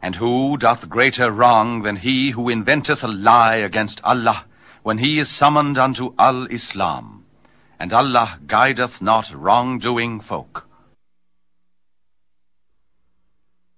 And who doth greater wrong than he who inventeth a lie against Allah, when he is summoned unto Al-Islam? And Allah guideth not wrong-doing folk.